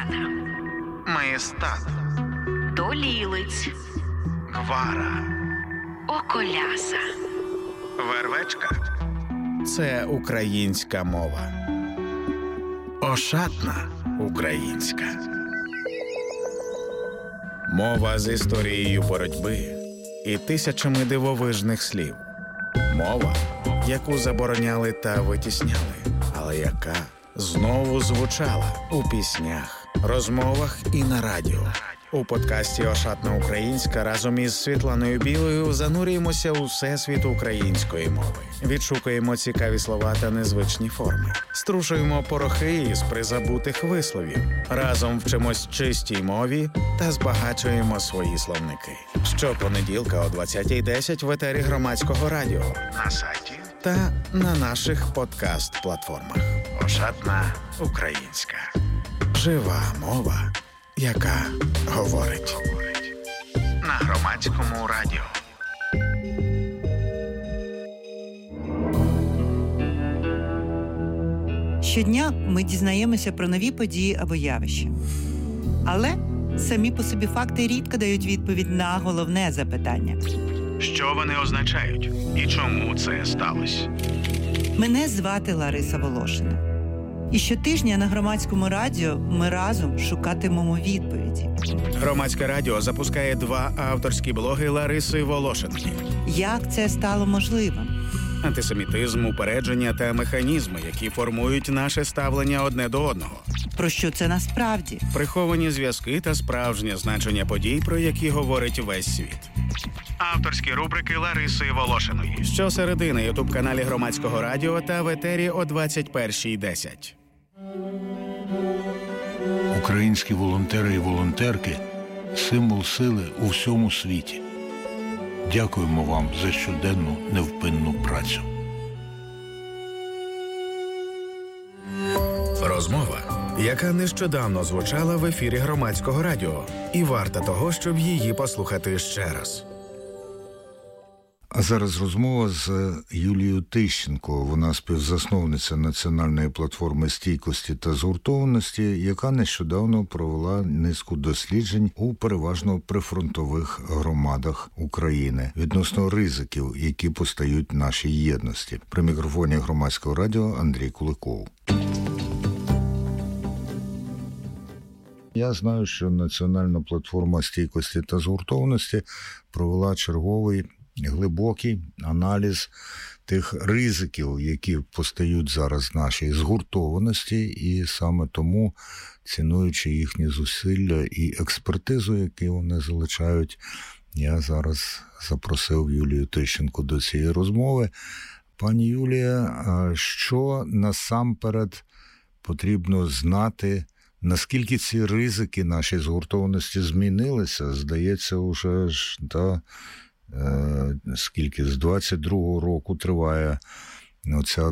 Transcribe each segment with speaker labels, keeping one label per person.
Speaker 1: Поросята.
Speaker 2: Маєстат.
Speaker 1: Долілиць.
Speaker 2: Гвара.
Speaker 1: Околяса.
Speaker 2: Вервечка. Це українська мова. Ошатна українська. Мова з історією боротьби і тисячами дивовижних слів. Мова, яку забороняли та витісняли, але яка знову звучала у піснях, розмовах і на радіо. У подкасті «Ошатна українська» разом із Світланою Білою занурюємося у всесвіт української мови. Відшукуємо цікаві слова та незвичні форми. Струшуємо порохи із призабутих висловів. Разом вчимось чистій мові та збагачуємо свої словники. Щопонеділка о 20:10 в етері Громадського радіо, на сайті та на наших подкаст-платформах. «Ошатна українська». Жива мова, яка говорить. На Громадському радіо.
Speaker 3: Щодня ми дізнаємося про нові події або явища. Але самі по собі факти рідко дають відповідь на головне запитання.
Speaker 2: Що вони означають? І чому це сталося?
Speaker 3: Мене звати Лариса Волошина. І щотижня на Громадському радіо ми разом шукатимемо відповіді.
Speaker 2: Громадське радіо запускає 2 авторські блоги Лариси Волошинки.
Speaker 3: Як це стало можливим?
Speaker 2: Антисемітизм, упередження та механізми, які формують наше ставлення одне до одного.
Speaker 3: Про що це насправді?
Speaker 2: Приховані зв'язки та справжнє значення подій, про які говорить весь світ. Авторські рубрики Лариси Волошиної. Щосереди на ютуб-каналі Громадського радіо та в етері о 21:10.
Speaker 4: Українські волонтери і волонтерки – символ сили у всьому світі. Дякуємо вам за щоденну невпинну працю.
Speaker 2: Розмова, яка нещодавно звучала в ефірі Громадського радіо, і варта того, щоб її послухати ще раз.
Speaker 4: А зараз розмова з Юлією Тищенко. Вона співзасновниця Національної платформи стійкості та згуртованості, яка нещодавно провела низку досліджень у переважно прифронтових громадах України відносно ризиків, які постають нашій єдності. При мікрофоні Громадського радіо Андрій Куликов. Я знаю, що Національна платформа стійкості та згуртованості провела черговий глибокий аналіз тих ризиків, які постають зараз в нашій згуртованості, і саме тому, цінуючи їхні зусилля і експертизу, які вони залучають, я зараз запросив Юлію Тищенко до цієї розмови. Пані Юлія, що насамперед потрібно знати, наскільки ці ризики нашої згуртованості змінилися? Здається, уже ж, скільки з 22-го року триває оця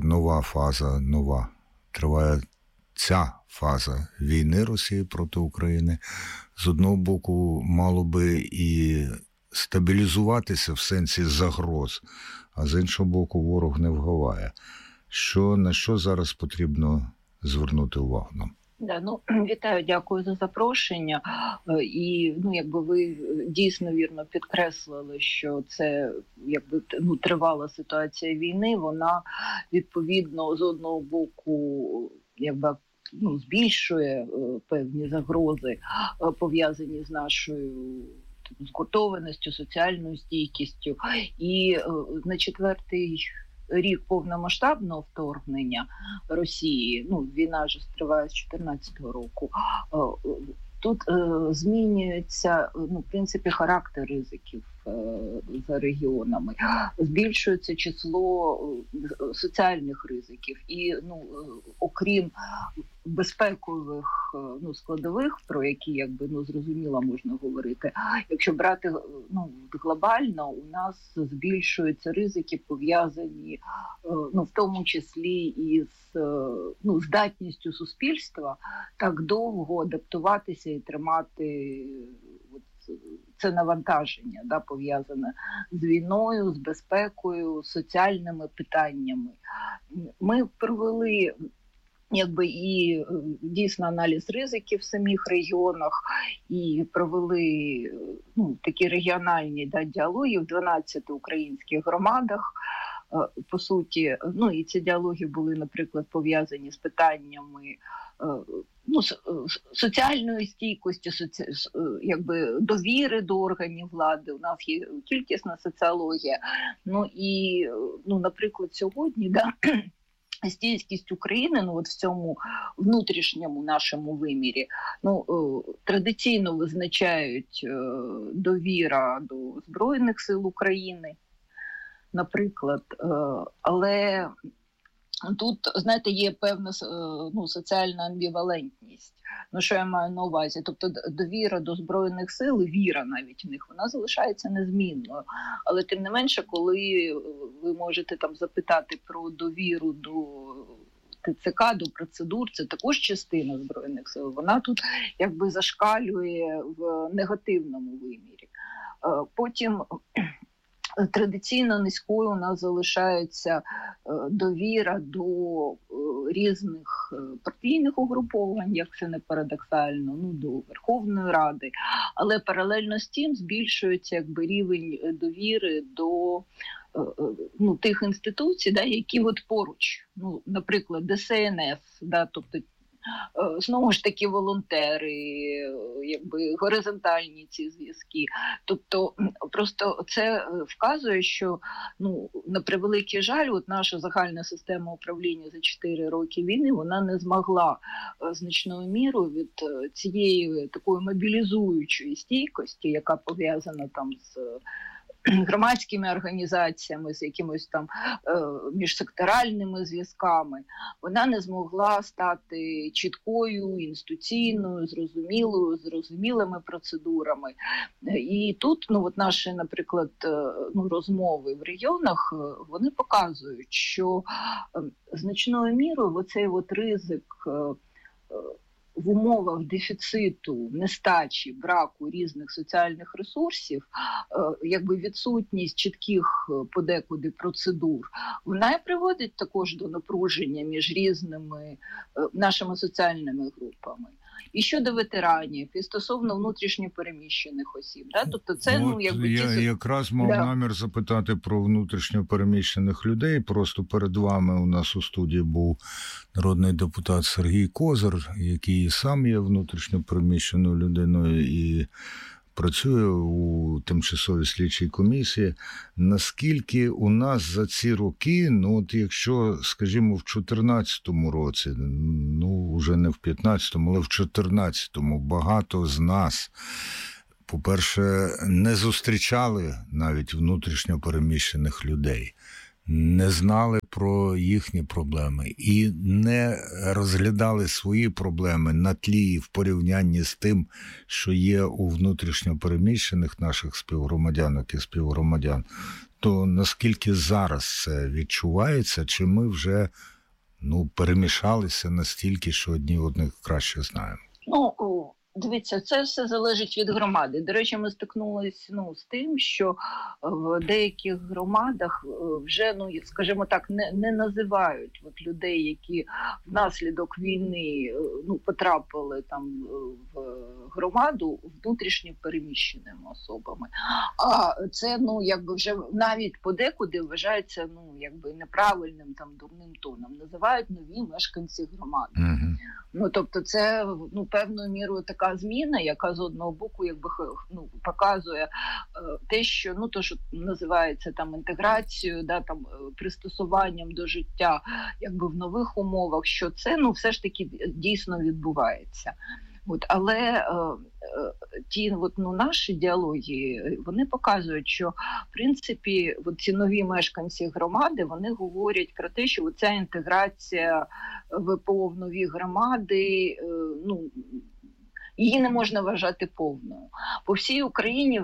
Speaker 4: триває ця фаза війни Росії проти України. З одного боку, мало би і стабілізуватися в сенсі загроз, а з іншого боку, ворог не вгаває. На що зараз потрібно звернути увагу нам?
Speaker 5: Вітаю, дякую за запрошення. І, ви дійсно вірно підкреслили, що це, тривала ситуація війни, вона, відповідно, з одного боку, збільшує певні загрози, пов'язані з нашою згуртованістю, соціальною стійкістю. І на 4-й рік повномасштабного вторгнення Росії, війна ж триває з 2014 року, тут змінюється, в принципі, характер ризиків за регіонами. Збільшується число соціальних ризиків. І, окрім безпекових складових, про які, зрозуміло можна говорити, якщо брати глобально, у нас збільшуються ризики, пов'язані, в тому числі і з здатністю суспільства так довго адаптуватися і тримати це навантаження, пов'язане з війною, з безпекою, соціальними питаннями. Ми провели якби і дійсно аналіз ризиків в самих регіонах, і провели такі регіональні діалоги в 12 українських громадах. По суті, і ці діалоги були, наприклад, пов'язані з питаннями соціальної стійкості, якби довіри до органів влади. У нас є кількісна соціологія. Наприклад, сьогодні, стійкість України, в цьому внутрішньому нашому вимірі, традиційно визначають довіра до Збройних сил України, наприклад, але тут, знаєте, є певна соціальна амбівалентність. Що я маю на увазі? Тобто довіра до Збройних сил, віра навіть в них, вона залишається незмінною. Але тим не менше, коли ви можете там запитати про довіру до ТЦК, до процедур, це також частина Збройних сил, вона тут якби зашкалює в негативному вимірі. Потім традиційно низькою у нас залишається довіра до різних партійних угруповань, як це не парадоксально, до Верховної Ради, але паралельно з тим збільшується якби рівень довіри до тих інституцій, які от поруч, наприклад, ДСНС, тобто знову ж таки волонтери, якби горизонтальні ці зв'язки. Тобто просто це вказує, що на превеликий жаль, наша загальна система управління за 4 роки війни, вона не змогла значною мірою від цієї такої мобілізуючої стійкості, яка пов'язана там з громадськими організаціями, з якимось там міжсекторальними зв'язками, вона не змогла стати чіткою, інституційною, зрозумілими процедурами. І тут, наші, наприклад, розмови в регіонах, вони показують, що значною мірою оцей ризик в умовах дефіциту, нестачі, браку різних соціальних ресурсів, якби відсутність чітких подекуди процедур, вона і приводить також до напруження між різними нашими соціальними групами. І щодо ветеранів, і стосовно внутрішньопереміщених осіб. Тобто це,
Speaker 4: я якраз мав намір запитати про внутрішньопереміщених людей. Просто перед вами у нас у студії був народний депутат Сергій Козир, який сам є внутрішньопереміщеною людиною і працює у тимчасовій слідчій комісії. Наскільки у нас за ці роки, якщо, скажімо, в 2014 році, вже не в 2015, але в 2014 багато з нас, по-перше, не зустрічали навіть внутрішньо переміщених людей, не знали про їхні проблеми і не розглядали свої проблеми на тлі і в порівнянні з тим, що є у внутрішньо переміщених наших співгромадянок і співгромадян, то наскільки зараз це відчувається, чи ми вже перемішалися настільки, що одні одних краще знаємо?
Speaker 5: Дивіться, це все залежить від громади. До речі, ми стикнулися з тим, що в деяких громадах вже, скажімо так, не називають людей, які внаслідок війни потрапили там в громаду внутрішньо переміщеними особами. А це, якби вже навіть подекуди вважається, якби неправильним, там, дурним тоном. Називають нові мешканці громади. Тобто це, певною мірою така зміна, яка з одного боку показує те, що то, що називається там інтеграцією, там пристосуванням до життя, якби в нових умовах, що це все ж таки дійсно відбувається. Але ті наші діалоги, вони показують, що в принципі ці нові мешканці громади, вони говорять про те, що ця інтеграція ВПО в нові громади, її не можна вважати повною. По всій Україні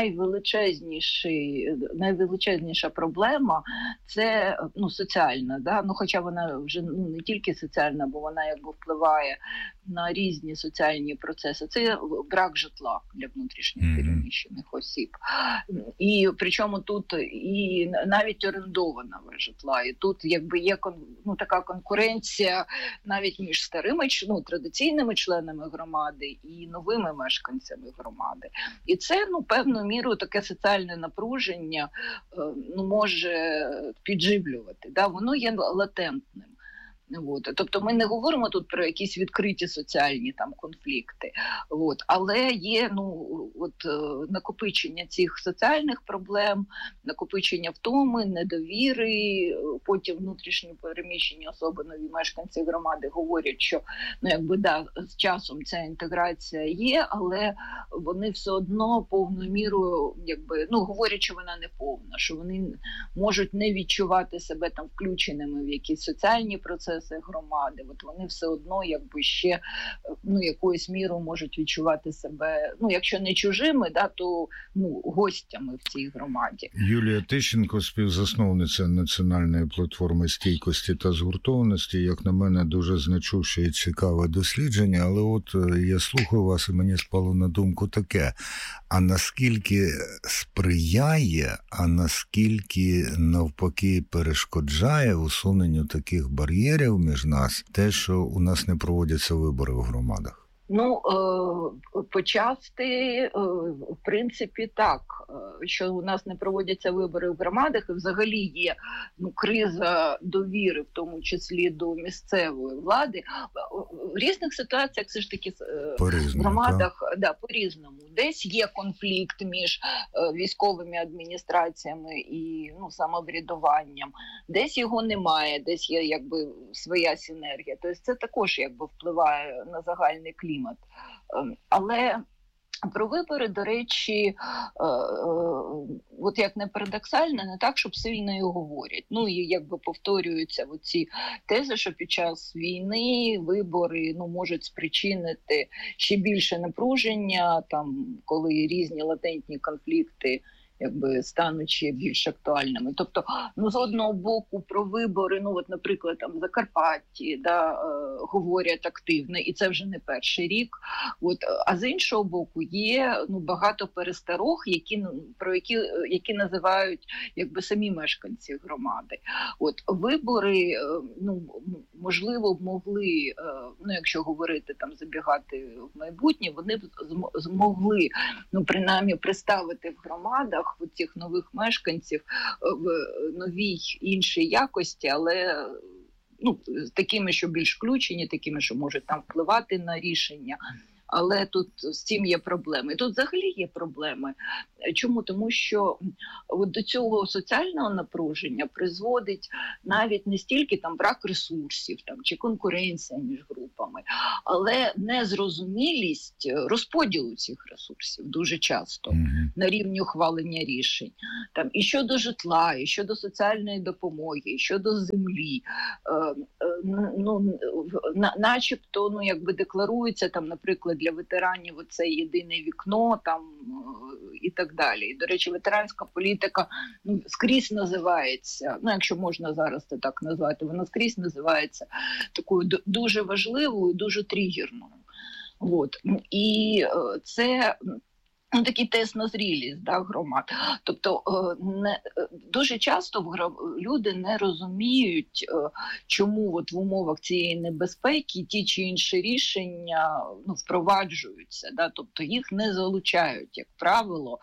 Speaker 5: найвеличезніша проблема – це соціальна. Хоча вона вже не тільки соціальна, бо вона якби впливає на різні соціальні процеси. Це брак житла для внутрішньо переміщених осіб. І причому тут і навіть орендованого житла. І тут якби є така конкуренція навіть між старими, традиційними членами громади і новими мешканцями громади. І це, певною мірою, таке соціальне напруження може підживлювати. Да? Воно є латентним. Тобто ми не говоримо тут про якісь відкриті соціальні конфлікти, але є накопичення цих соціальних проблем, накопичення втоми, недовіри, потім внутрішньо переміщені особи, нові мешканці громади говорять, що з часом ця інтеграція є, але вони все одно повною мірою говорять, що вона не повна, що вони можуть не відчувати себе включеними в якісь соціальні процеси громади. Вони все одно ще якоюсь мірою можуть відчувати себе, якщо не чужими, то гостями в цій громаді.
Speaker 4: Юлія Тищенко, співзасновниця Національної платформи стійкості та згуртованості, як на мене, дуже значуще і цікаве дослідження, але я слухаю вас і мені спало на думку таке: а наскільки сприяє, а наскільки навпаки перешкоджає усуненню таких бар'єрів між нас те, що у нас не проводяться вибори в громадах?
Speaker 5: Почасти, в принципі, так, що у нас не проводяться вибори в громадах, і взагалі є криза довіри, в тому числі до місцевої влади. В різних ситуаціях все ж таки в громадах по-різному. Десь є конфлікт між військовими адміністраціями і самоврядуванням, десь його немає, десь є своя синергія. Тобто це також впливає на загальний клімат. Але про вибори, до речі, як не парадоксально, не так, щоб сильно і говорять. І повторюються ці тези, що під час війни вибори можуть спричинити ще більше напруження, коли різні латентні конфлікти стануть ще більш актуальними. Тобто, з одного боку про вибори, наприклад, в Закарпатті, говорять активно, і це вже не перший рік. А з іншого боку, є багато пересторог, які називають самі мешканці громади. Вибори, можливо, б могли, якщо говорити, забігати в майбутнє, вони б змогли, принаймні, представити в громадах цих нових мешканців в новій іншій якості, але такими, що більш включені, такими, що можуть впливати на рішення. Але тут з цим є проблеми. Тут взагалі є проблеми. Чому? Тому що до цього соціального напруження призводить навіть не стільки брак ресурсів чи конкуренція між групами, але незрозумілість розподілу цих ресурсів дуже часто на рівні ухвалення рішень. І щодо житла, і щодо соціальної допомоги, і щодо землі. Начебто, декларується, наприклад, для ветеранів це єдине вікно і так далі. І, до речі, ветеранська політика скрізь називається, якщо можна зараз це так назвати, вона скрізь називається такою дуже важливою, дуже тригерною. І це такий тест на зрілість громад. Тобто дуже часто люди не розуміють, чому в умовах цієї небезпеки ті чи інші рішення впроваджуються. Тобто їх не залучають, як правило,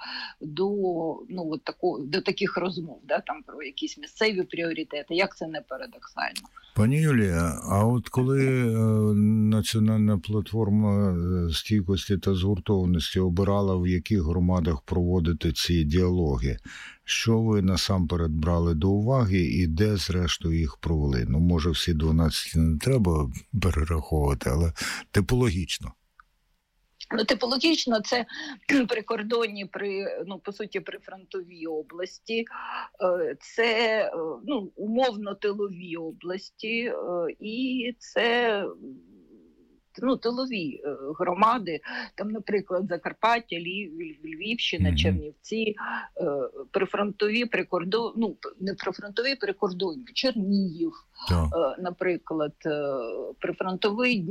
Speaker 5: до таких розмов, про якісь місцеві пріоритети. Як це не парадоксально?
Speaker 4: Пані Юлія, а коли Національна платформа стійкості та згуртованості обирала, в яких громадах проводити ці діалоги, що ви насамперед брали до уваги і де, зрештою, їх провели? Може, всі 12 не треба перераховувати, але типологічно.
Speaker 5: Типологічно це прикордонні, по суті, прифронтові області, це умовно тилові області, і це тилові громади, там, наприклад, Закарпаття, Львівщина, Чернівці, прифронтові, не прифронтові, прикордонні, Чернігів, наприклад, прифронтовий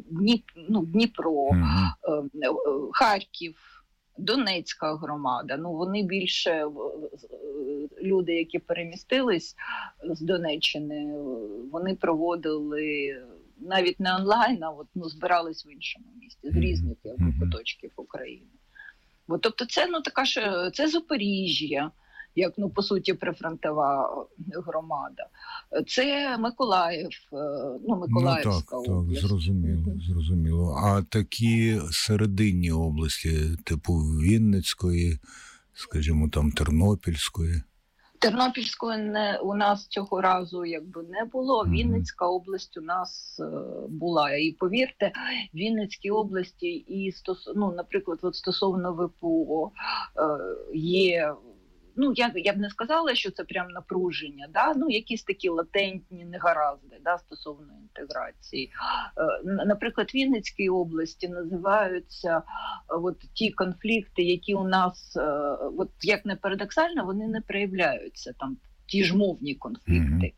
Speaker 5: Дніпро, Харків, Донецька громада. Вони більше, люди, які перемістились з Донеччини, вони проводили навіть не онлайн, а збирались в іншому місті, з різних куточків України. Тобто це Запоріжжя, як, по суті, прифронтова громада. Це Миколаїв, Миколаївська область.
Speaker 4: Так, зрозуміло. А такі серединні області, типу Вінницької, скажімо, там Тернопільської?
Speaker 5: Тернопільської у нас цього разу не було. Вінницька область у нас була. І повірте, в Вінницькій області наприклад, стосовно ВПО є, я б не сказала, що це прям напруження, якісь такі латентні негаразди, стосовно інтеграції. Наприклад, в Вінницькій області називаються ті конфлікти, які у нас, як не парадоксально, вони не проявляються, там ті ж мовні конфлікти.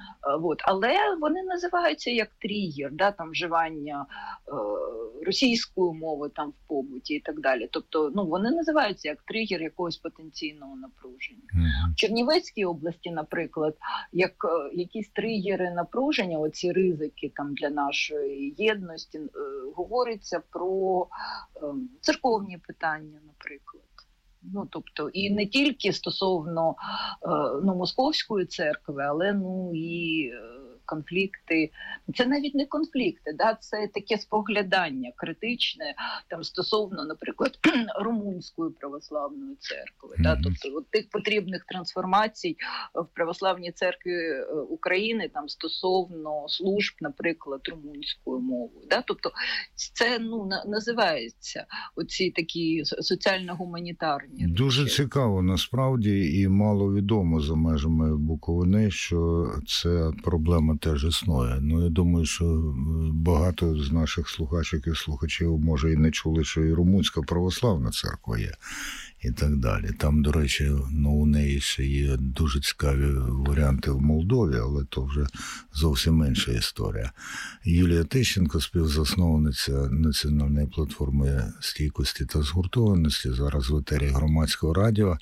Speaker 5: Але вони називаються як тригер, там вживання російської мови там в побуті і так далі. Тобто, вони називаються як тригер якогось потенційного напруження. В Чернівецькій області, наприклад, як якісь тригери напруження, оці ризики там для нашої єдності, говориться про церковні питання, наприклад. Тобто, і не тільки стосовно Московської церкви, але і конфлікти. Це навіть не конфлікти, це таке споглядання критичне там стосовно, наприклад, Румунської православної церкви. Тобто тих потрібних трансформацій в православній церкві України там стосовно служб, наприклад, румунською мовою. Тобто це називається оці такі соціально-гуманітарні.
Speaker 4: Дуже цікаво насправді і мало відомо за межами Буковини, що це проблема теж існує. Я думаю, що багато з наших слухачок і слухачів, може, і не чули, що і Румунська православна церква є. І так далі. Там, до речі, у неї ще є дуже цікаві варіанти в Молдові, але то вже зовсім інша історія. Юлія Тищенко, співзасновниця Національної платформи стійкості та згуртованості, зараз в етері Громадського радіо.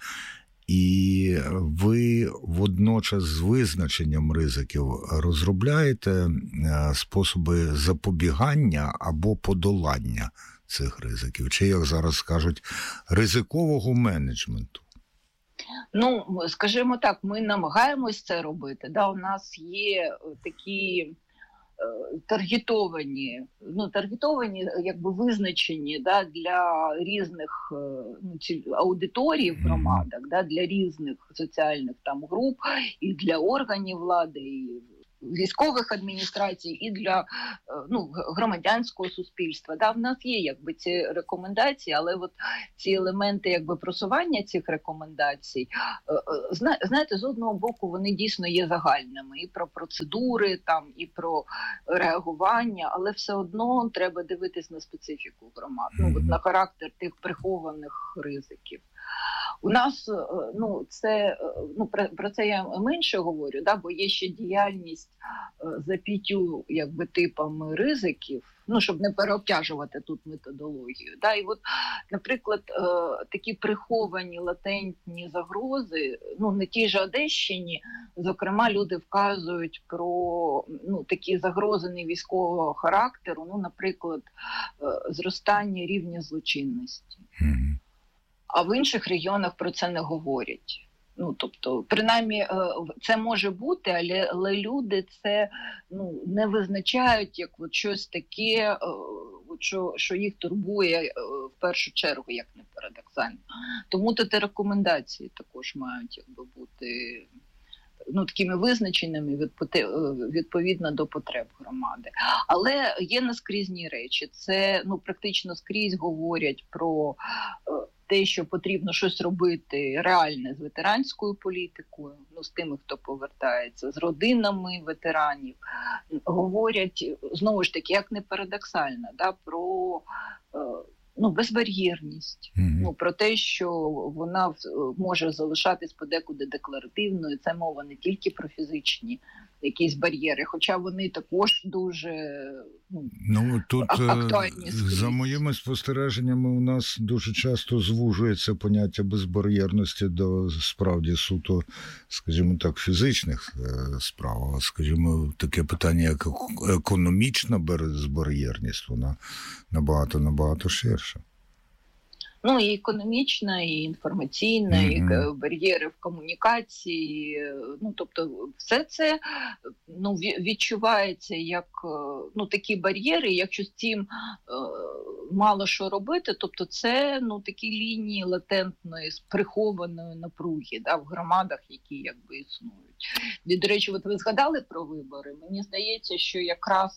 Speaker 4: І ви водночас з визначенням ризиків розробляєте способи запобігання або подолання цих ризиків, чи, як зараз кажуть, ризикового менеджменту?
Speaker 5: Скажімо так, ми намагаємось це робити. У нас є такі таргетовані, визначені для різних аудиторій в громадах, для різних соціальних там груп, і для органів влади, і військових адміністрацій, і для громадянського суспільства. В нас є ці рекомендації, але ці елементи просування цих рекомендацій, знаєте, з одного боку вони дійсно є загальними, і про процедури, і про реагування, але все одно треба дивитись на специфіку громад, на характер тих прихованих ризиків. У нас, про це я менше говорю, бо є ще діяльність за 5 типами ризиків, щоб не переобтяжувати тут методологію. І наприклад, такі приховані латентні загрози, на тій же Одещині, зокрема, люди вказують про такі загрози невійськового характеру, наприклад, зростання рівня злочинності. А в інших регіонах про це не говорять. Тобто, принаймні, це може бути, але люди це не визначають як щось таке, що їх турбує в першу чергу, як не парадоксально. Тому тут і рекомендації також мають бути такими визначеними відповідно до потреб громади. Але є наскрізні речі. Це практично скрізь говорять про те, що потрібно щось робити реальне з ветеранською політикою, з тими, хто повертається, з родинами ветеранів, говорять, знову ж таки, як не парадоксально, про безбар'єрність, про те, що вона може залишатись подекуди декларативною. Це мова не тільки про фізичні якісь бар'єри, хоча вони також дуже
Speaker 4: тут
Speaker 5: актуальні.
Speaker 4: За моїми спостереженнями, у нас дуже часто звужується поняття безбар'єрності до справді суто, скажімо так, фізичних справ. Скажімо, таке питання, як економічна безбар'єрність, вона набагато ширша.
Speaker 5: І економічна, і інформаційна, і бар'єри в комунікації. Тобто все це відчувається як такі бар'єри, якщо з цим мало що робити, тобто це такі лінії латентної, прихованої напруги в громадах, які існують. До речі, ви згадали про вибори. Мені здається, що якраз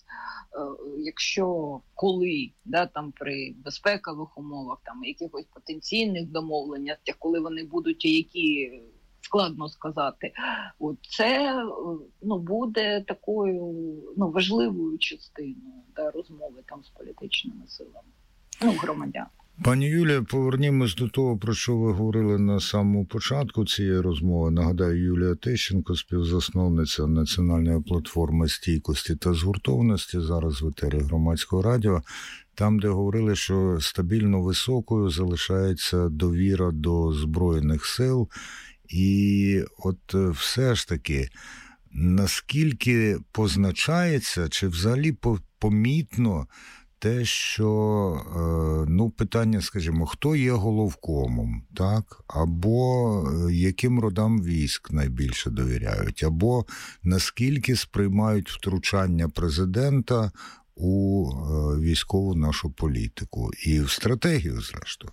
Speaker 5: коли при безпекових умовах, якихось потенційних домовленостях, коли вони будуть, які складно сказати, це буде такою важливою частиною розмови з політичними силами громадян.
Speaker 4: Пані Юлія, повернімось до того, про що ви говорили на самому початку цієї розмови. Нагадаю, Юлія Тищенко, співзасновниця Національної платформи стійкості та згуртованості, зараз в етері Громадського радіо, там, де говорили, що стабільно високою залишається довіра до Збройних сил. І от все ж таки, наскільки позначається, чи взагалі помітно те, що, питання, скажімо, хто є головкомом, так? Або яким родам військ найбільше довіряють, або наскільки сприймають втручання президента у військову нашу політику і в стратегію, зрештою.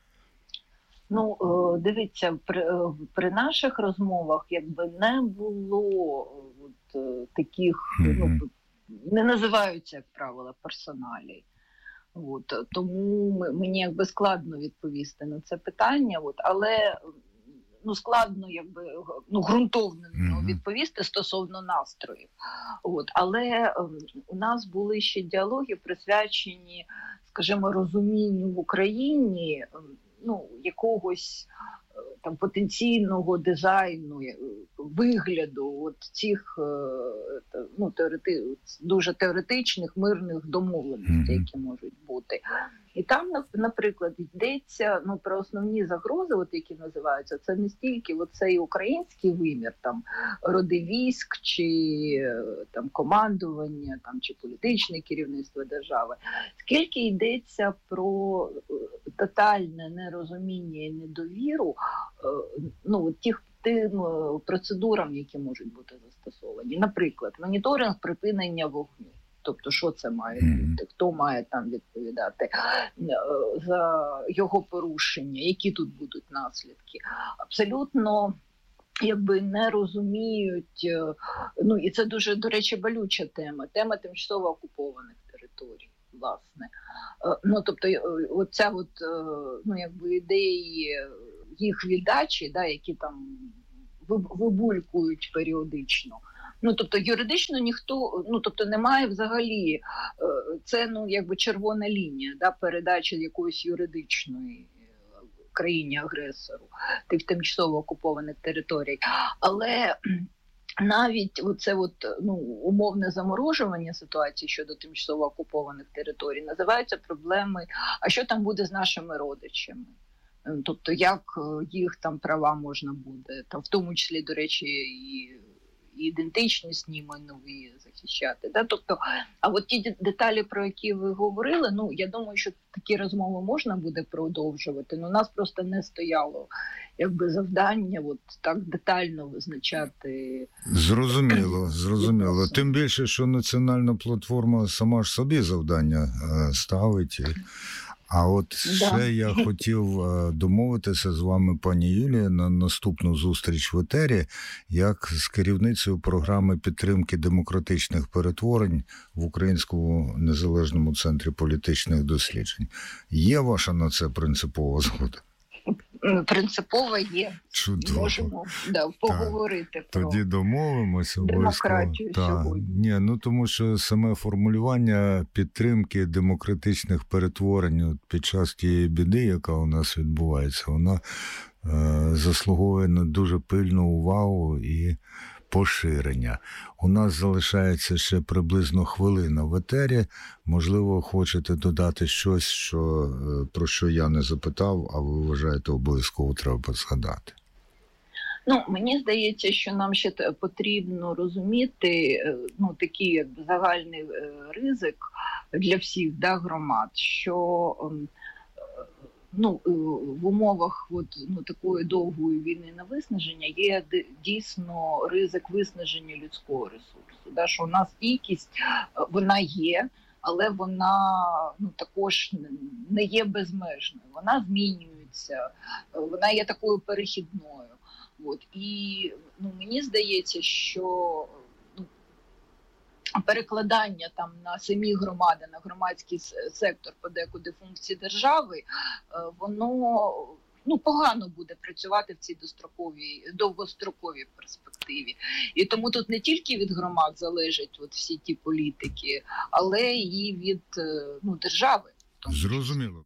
Speaker 5: Дивіться, при наших розмовах не було таких, не називаються, як правило, персоналі. Тому мені складно відповісти на це питання, але складно ґрунтовно відповісти стосовно настроїв. Але у нас були ще діалоги, присвячені, скажімо, розумінню в Україні якогось потенційного дизайну, вигляду цих дуже теоретичних мирних домовленостей, які можуть бути. І там, наприклад, йдеться про основні загрози, які називаються, це не стільки цей український вимір, роди військ, чи командування, чи політичне керівництво держави, скільки йдеться про тотальне нерозуміння і недовіру тим процедурам, які можуть бути застосовані. Наприклад, моніторинг припинення вогню. Тобто, що це має бути, хто має відповідати за його порушення, які тут будуть наслідки. Абсолютно не розуміють, і це дуже, до речі, болюча тема тимчасово окупованих територій, власне. Тобто, оця ідеї їх віддачі, які вибулькують періодично. Тобто юридично ніхто, немає взагалі, це червона лінія, передачі якоїсь юридичної країні-агресору тих тимчасово окупованих територій. Але навіть умовне заморожування ситуації щодо тимчасово окупованих територій називаються проблеми, а що там буде з нашими родичами? Тобто, як їх права можна буде, в тому числі, до речі, і ідентичність нові захищати. Тобто, а ті деталі, про які ви говорили, я думаю, що такі розмови можна буде продовжувати, але у нас просто не стояло завдання так детально визначати. Зрозуміло. Тим більше, що Національна платформа сама ж собі завдання ставить.
Speaker 4: А ще я хотів домовитися з вами, пані Юлія, на наступну зустріч в етері, як з керівницею програми підтримки демократичних перетворень в Українському незалежному центрі політичних досліджень. Є ваша на це принципова згода?
Speaker 5: Принципово є.
Speaker 4: Чудово.
Speaker 5: Можемо поговорити про
Speaker 4: тоді домовимося
Speaker 5: демократію сьогодні.
Speaker 4: Ні, тому що саме формулювання підтримки демократичних перетворень під час тієї біди, яка у нас відбувається, вона заслуговує на дуже пильну увагу і поширення. У нас залишається ще приблизно хвилина в етері. Можливо, хочете додати щось, про що я не запитав, а ви вважаєте, обов'язково треба згадати?
Speaker 5: Мені здається, що нам ще потрібно розуміти такий загальний ризик для всіх громад, що в умовах такої довгої війни на виснаження є дійсно ризик виснаження людського ресурсу. Що у нас стійкість, вона є, але вона також не є безмежною. Вона змінюється, вона є такою перехідною. І мені здається, що перекладання на самі громади, на громадський сектор подекуди функцій держави, воно погано буде працювати в цій довгостроковій перспективі. І тому тут не тільки від громад залежать всі ті політики, але і від держави.
Speaker 4: Зрозуміло.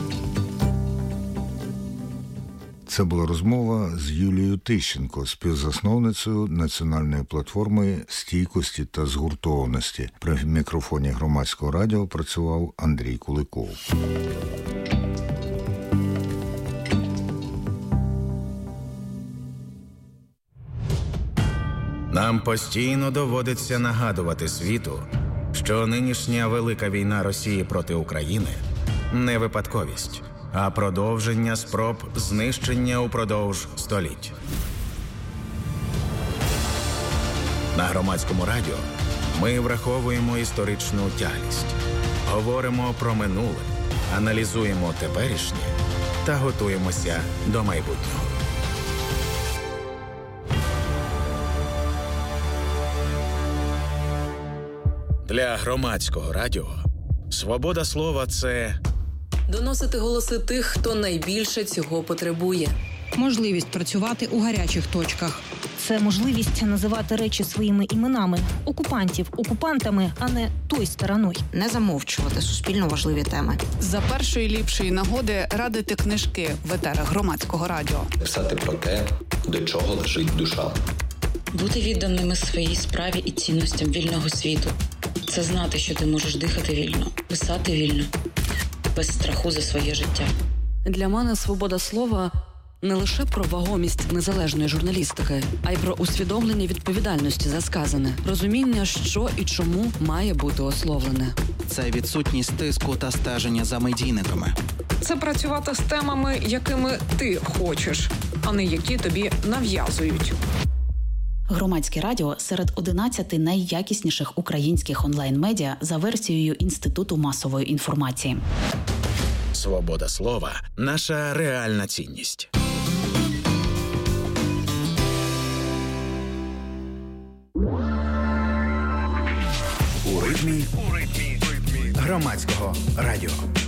Speaker 4: Це була розмова з Юлією Тищенко, співзасновницею національної платформи стійкості та згуртованості. При мікрофоні Громадського радіо працював Андрій Куликов.
Speaker 2: Нам постійно доводиться нагадувати світу, що нинішня велика війна Росії проти України – не випадковість, а продовження спроб знищення упродовж століть. На Громадському радіо ми враховуємо історичну тяглість, говоримо про минуле, аналізуємо теперішнє та готуємося до майбутнього. Для Громадського радіо свобода слова – це
Speaker 6: доносити голоси тих, хто найбільше цього потребує.
Speaker 7: Можливість працювати у гарячих точках.
Speaker 8: Це можливість називати речі своїми іменами. Окупантів окупантами, а не той стороною.
Speaker 9: Не замовчувати суспільно важливі теми.
Speaker 7: За першої ліпшої нагоди радити книжки в етерах Громадського радіо.
Speaker 10: Писати про те, до чого лежить душа.
Speaker 11: Бути відданими своїй справі і цінностям вільного світу. Це знати, що ти можеш дихати вільно, писати вільно, без страху за своє життя.
Speaker 6: Для мене свобода слова – не лише про вагомість незалежної журналістики, а й про усвідомлення відповідальності за сказане, розуміння, що і чому має бути ословлене.
Speaker 12: Це відсутність тиску та стеження за медійниками.
Speaker 7: Це працювати з темами, якими ти хочеш, а не які тобі нав'язують.
Speaker 13: Громадське радіо серед 11 найякісніших українських онлайн-медіа за версією Інституту масової інформації.
Speaker 2: Свобода слова – наша реальна цінність. У ритмі Громадського радіо.